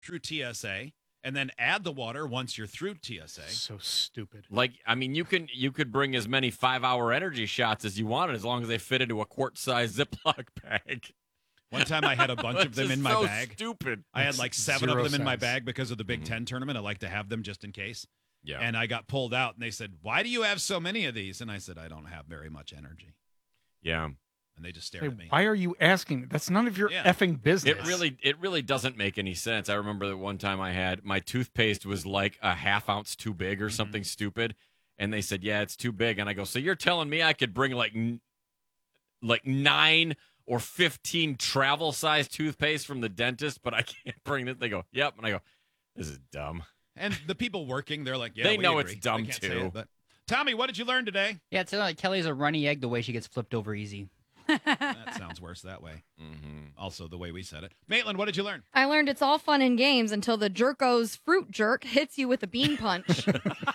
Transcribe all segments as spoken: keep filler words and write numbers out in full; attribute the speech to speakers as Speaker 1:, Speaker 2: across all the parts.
Speaker 1: through T S A, and then add the water once you're through T S A.
Speaker 2: So stupid.
Speaker 3: Like, I mean, you can you could bring as many five-hour energy shots as you wanted as long as they fit into a quart-sized Ziploc bag.
Speaker 1: One time I had a bunch of them in my
Speaker 3: so
Speaker 1: bag.
Speaker 3: Stupid.
Speaker 1: I had like seven
Speaker 2: Zero
Speaker 1: of them in my
Speaker 2: sense.
Speaker 1: bag because of the Big
Speaker 3: Mhm.
Speaker 1: Ten tournament. I like to have them just in case.
Speaker 3: Yeah.
Speaker 1: And I got pulled out, and they said, "Why do you have so many of these?" And I said, "I don't have very much energy."
Speaker 3: Yeah.
Speaker 1: And they just stared
Speaker 2: Hey,
Speaker 1: at me.
Speaker 2: why are you asking? That's none of your
Speaker 1: Yeah.
Speaker 2: effing business.
Speaker 3: It really, it really doesn't make any sense. I remember that one time I had my toothpaste was like a half ounce too big or
Speaker 1: Mm-hmm.
Speaker 3: something stupid, and they said, "Yeah, it's too big." And I go, "So you're telling me I could bring like, n- like nine or fifteen travel size toothpaste from the dentist, but I can't bring this?" They go, "Yep," and I go, "This is dumb."
Speaker 1: And the people working, they're like, "Yeah,
Speaker 3: They
Speaker 1: we
Speaker 3: know
Speaker 1: agree."
Speaker 3: it's dumb,
Speaker 1: I can't say
Speaker 3: too.
Speaker 1: it, but Tommy, what did you learn today?
Speaker 4: Yeah, it's like Kelly's a runny egg the way she gets flipped over easy.
Speaker 1: That sounds worse that way.
Speaker 3: Mm-hmm.
Speaker 1: Also, the way we said it. Maitland, what did you learn?
Speaker 5: I learned it's all fun and games until the Jerko's fruit jerk hits you with a bean punch.
Speaker 1: See,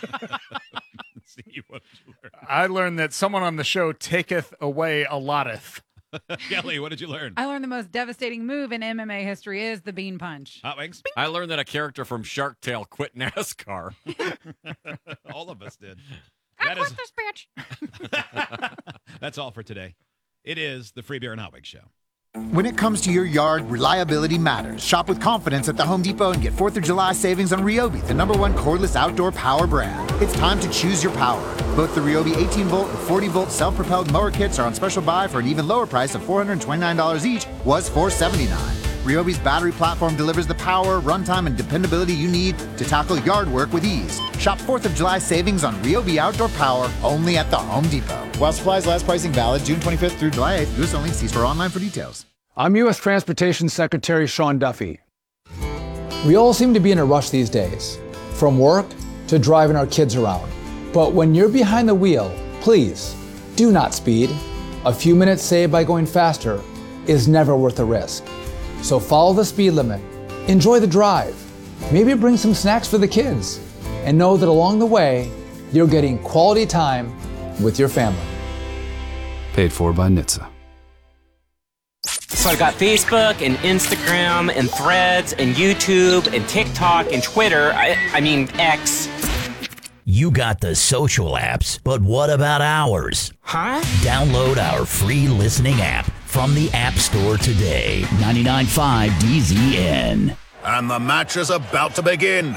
Speaker 1: what did you learn?
Speaker 2: I learned that someone on the show taketh away a lotteth.
Speaker 1: Kelly, what did you learn?
Speaker 6: I learned the most devastating move in M M A history is the bean punch.
Speaker 1: Hot wings?
Speaker 3: I learned that a character from Shark Tale quit NASCAR.
Speaker 1: All of us did.
Speaker 5: I
Speaker 1: That
Speaker 5: quit
Speaker 1: is-
Speaker 5: this bitch.
Speaker 1: That's all for today. It is the Free Beer and Hot Wings Show.
Speaker 7: When it comes to your yard, reliability matters. Shop with confidence at the Home Depot and get fourth of July savings on Ryobi, the number one cordless outdoor power brand. It's time to choose your power. Both the Ryobi eighteen volt and forty volt self-propelled mower kits are on special buy for an even lower price of four hundred twenty-nine dollars each, was four hundred seventy-nine dollars. Ryobi's battery platform delivers the power, runtime, and dependability you need to tackle yard work with ease. Shop fourth of July savings on Ryobi outdoor power only at the Home Depot. While supplies last, pricing valid June twenty-fifth through July eighth. U S only. See store online for details.
Speaker 8: I'm U S Transportation Secretary Sean Duffy. We all seem to be in a rush these days, from work to driving our kids around. But when you're behind the wheel, please do not speed. A few minutes saved by going faster is never worth the risk. So follow the speed limit, enjoy the drive, maybe bring some snacks for the kids, and know that along the way, you're getting quality time with your family.
Speaker 9: Paid for by N H T S A.
Speaker 10: So I've got Facebook and Instagram and Threads and YouTube and TikTok and Twitter. I, I mean, X.
Speaker 11: You got the social apps, but what about ours?
Speaker 10: Huh?
Speaker 11: Download our free listening app from the App Store today. ninety-nine point five D Z N.
Speaker 12: And the match is about to begin.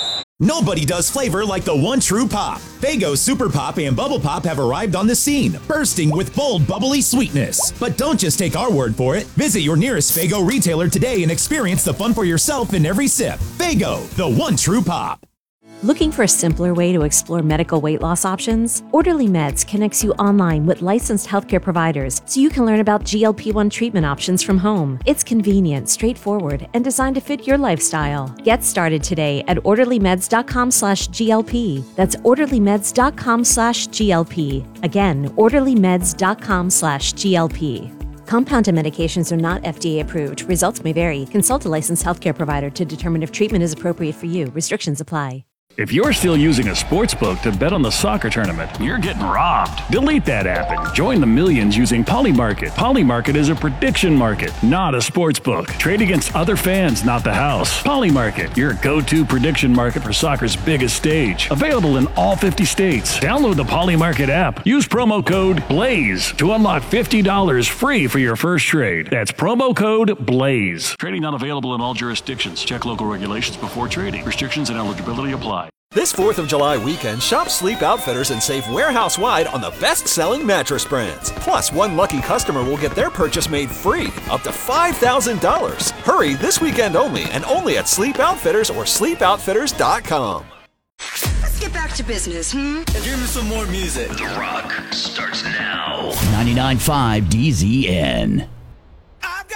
Speaker 13: Nobody does flavor like the one true pop. Faygo Super Pop and Bubble Pop have arrived on the scene, bursting with bold, bubbly sweetness. But don't just take our word for it. Visit your nearest Faygo retailer today and experience the fun for yourself in every sip. Faygo, the one true pop.
Speaker 14: Looking for a simpler way to explore medical weight loss options? Orderly Meds connects you online with licensed healthcare providers so you can learn about G L P one treatment options from home. It's convenient, straightforward, and designed to fit your lifestyle. Get started today at orderlymeds.com slash GLP. That's orderlymeds.com slash GLP. Again, orderlymeds.com slash GLP. Compounded medications are not F D A approved. Results may vary. Consult a licensed healthcare provider to determine if treatment is appropriate for you. Restrictions apply.
Speaker 15: If you're still using a sports book to bet on the soccer tournament, you're getting robbed. Delete that app and join the millions using Polymarket. Polymarket is a prediction market, not a sports book. Trade against other fans, not the house. Polymarket, your go-to prediction market for soccer's biggest stage. Available in all fifty states. Download the Polymarket app. Use promo code BLAZE to unlock fifty dollars free for your first trade. That's promo code BLAZE. Trading not available in all jurisdictions. Check local regulations before trading. Restrictions and eligibility apply.
Speaker 16: This fourth of July weekend, shop Sleep Outfitters and save warehouse-wide on the best-selling mattress brands. Plus, one lucky customer will get their purchase made free, up to five thousand dollars. Hurry this weekend only, and only at Sleep Outfitters or sleep outfitters dot com.
Speaker 17: Let's get back to business, hmm?
Speaker 18: And give me some more music. The Rock starts now.
Speaker 11: ninety-nine point five D Z N.